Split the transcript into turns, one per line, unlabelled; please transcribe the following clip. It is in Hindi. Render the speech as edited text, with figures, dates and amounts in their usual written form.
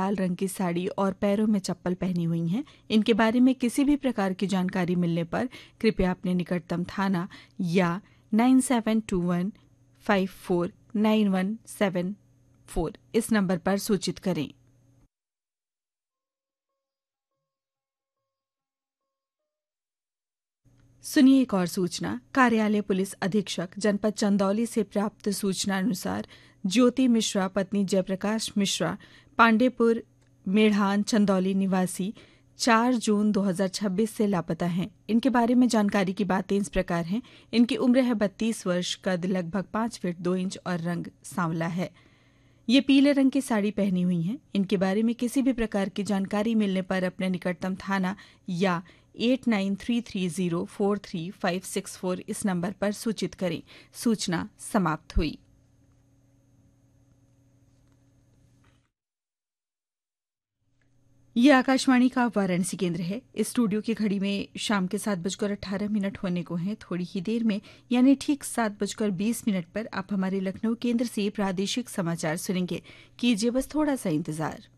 लाल रंग की साड़ी और पैरों में चप्पल पहनी हुई हैं। इनके बारे में किसी भी प्रकार की जानकारी मिलने पर कृपया अपने निकटतम थाना या 9721549174 इस नंबर पर सूचित करें। सुनिए एक और सूचना। कार्यालय पुलिस अधीक्षक जनपद चंदौली से प्राप्त सूचना अनुसार ज्योति मिश्रा पत्नी जयप्रकाश मिश्रा पांडेपुर मेढ़ान चंदौली निवासी 4 जून 2026 से लापता हैं। इनके बारे में जानकारी की बातें इस प्रकार हैं। इनकी उम्र है 32 वर्ष, कद लगभग 5 फीट 2 इंच और रंग सांवला है। ये पीले रंग की साड़ी पहनी हुई हैं। इनके बारे में किसी भी प्रकार की जानकारी मिलने पर अपने निकटतम थाना या 8933043564 इस नंबर पर सूचित करें। सूचना समाप्त हुई। ये आकाशवाणी का वाराणसी केंद्र है। इस स्टूडियो की घड़ी में शाम के 7:18 होने को हैं। थोड़ी ही देर में यानी ठीक 7:20 पर आप हमारे लखनऊ केंद्र से प्रादेशिक समाचार सुनेंगे। कीजिए बस थोड़ा सा इंतजार।